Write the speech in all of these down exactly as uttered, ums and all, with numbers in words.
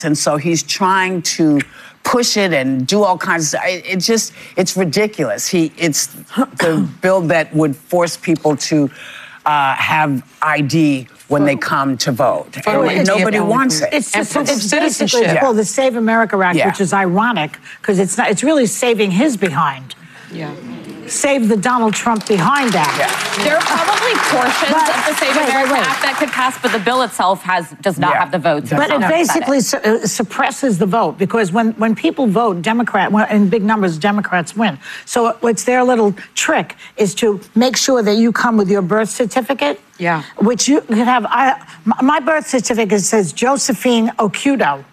And so he's trying to push it and do all kinds of, it, it just, it's ridiculous. He, it's the bill that would force people to uh, have I D when they come to vote. And it's, nobody yeah, wants it. It's, and it's, it's basically yeah. called the Save America Act, yeah. which is ironic because it's not, it's really saving his behind. Yeah. Save the Donald Trump behind that. Yeah. There are probably portions but, of the Save wait, America wait, wait. Act that could pass, but the bill itself has does not yeah. have the votes. But it basically su uh, suppresses the vote because when, when people vote Democrat, well, in big numbers, Democrats win. So it's their little trick is to make sure that you come with your birth certificate. Yeah. Which you could have. I, my birth certificate says Josephine Okudo.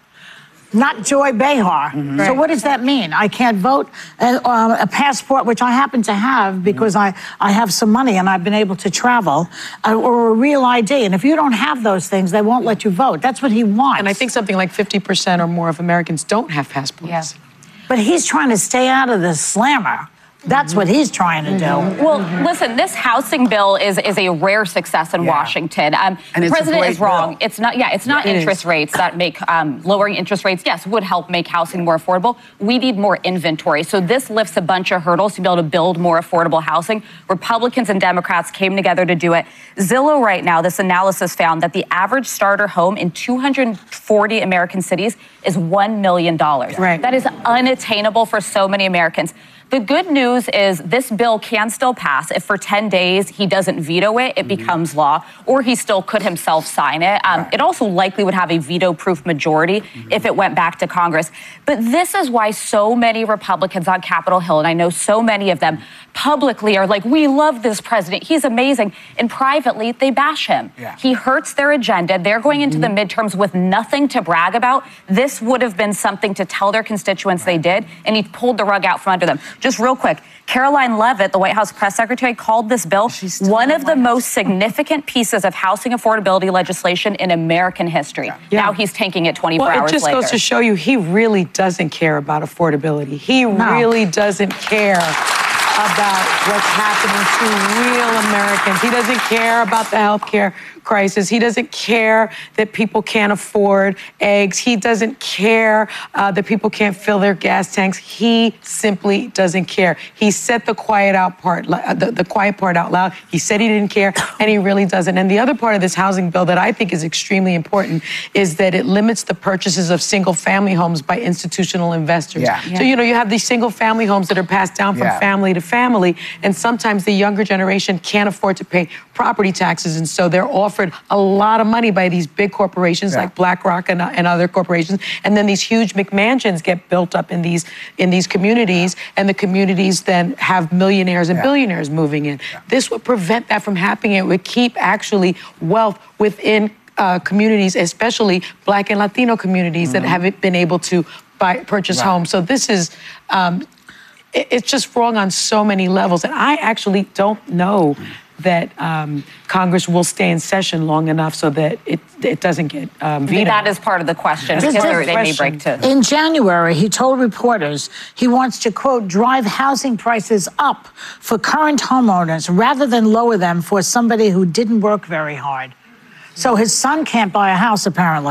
Not Joy Behar. Mm-hmm. So right. what does that mean? I can't vote? Uh, uh, a passport, which I happen to have because mm-hmm. I, I have some money and I've been able to travel, uh, or a real I D. And if you don't have those things, they won't let you vote. That's what he wants. And I think something like fifty percent or more of Americans don't have passports. Yes. But he's trying to stay out of the slammer. That's what he's trying to do. Well, listen, this housing bill is is a rare success in yeah. Washington. Um, and the it's president is wrong. Bill. It's not. Yeah, it's not yeah, it interest is. rates that make um, lowering interest rates. Yes, would help make housing more affordable. We need more inventory. So this lifts a bunch of hurdles to be able to build more affordable housing. Republicans and Democrats came together to do it. Zillow right now, this analysis found that the average starter home in two hundred forty American cities is one million dollars. Right. That is unattainable for so many Americans. The good news is this bill can still pass if for ten days he doesn't veto it, it mm-hmm. becomes law, or he still could himself sign it. Um, right. It also likely would have a veto-proof majority mm-hmm. if it went back to Congress. But this is why so many Republicans on Capitol Hill, and I know so many of them publicly are like, we love this president, he's amazing. And privately, they bash him. Yeah. He hurts their agenda. They're going into mm-hmm. the midterms with nothing to brag about. This would have been something to tell their constituents right. they did, and he pulled the rug out from under them. Just real quick, Caroline Leavitt, the White House press secretary, called this bill one of the most significant pieces of housing affordability legislation in American history. Yeah. Yeah. Now he's tanking it twenty-four well, hours it just later. goes to show you he really doesn't care about affordability. He no. really doesn't care about what's happening to real Americans. He doesn't care about the health care crisis. He doesn't care that people can't afford eggs. He doesn't care uh, that people can't fill their gas tanks. He simply doesn't care. He said the quiet out part, the, the quiet part out loud. He said he didn't care, and he really doesn't. And the other part of this housing bill that I think is extremely important is that it limits the purchases of single-family homes by institutional investors. Yeah. So, you know, you have these single-family homes that are passed down from yeah. family to family, and sometimes the younger generation can't afford to pay property taxes, and so they're offered a lot of money by these big corporations yeah. like BlackRock and, and other corporations, and then these huge McMansions get built up in these in these communities, and the communities then have millionaires and yeah. billionaires moving in. Yeah. This would prevent that from happening. It would keep actually wealth within uh, communities, especially Black and Latino communities mm-hmm. that haven't been able to buy purchase right. homes. So this is. Um, it, it's just wrong on so many levels, and I actually don't know that um, Congress will stay in session long enough so that it, it doesn't get um, vetoed. That is part of the question, because they may break to... In January, he told reporters he wants to, quote, drive housing prices up for current homeowners rather than lower them for somebody who didn't work very hard. So his son can't buy a house, apparently.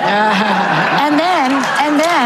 and then, and then...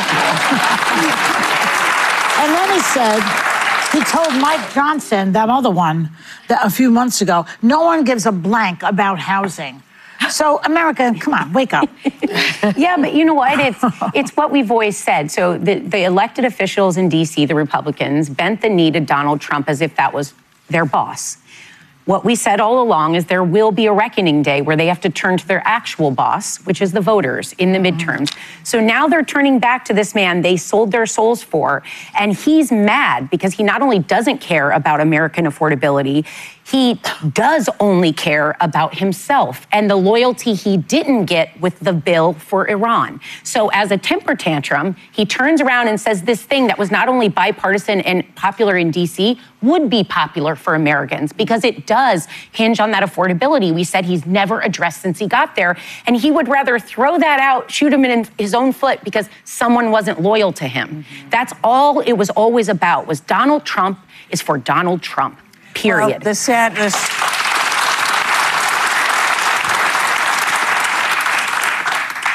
and then he said... He told Mike Johnson, that other one, that a few months ago, no one gives a blank about housing. So, America, come on, wake up. Yeah, but you know what? It's it's what we've always said. So the, the elected officials in D C, the Republicans, bent the knee to Donald Trump as if that was their boss. What we said all along is there will be a reckoning day where they have to turn to their actual boss, which is the voters in the midterms. So now they're turning back to this man they sold their souls for, and he's mad because he not only doesn't care about American affordability, he does only care about himself and the loyalty he didn't get with the bill for Iran. So as a temper tantrum, he turns around and says this thing that was not only bipartisan and popular in D C would be popular for Americans because it does hinge on that affordability we said he's never addressed since he got there. And he would rather throw that out, shoot him in his own foot because someone wasn't loyal to him. Mm-hmm. That's all it was always about, was Donald Trump is for Donald Trump. Period. Well, the sadness.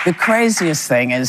The craziest thing is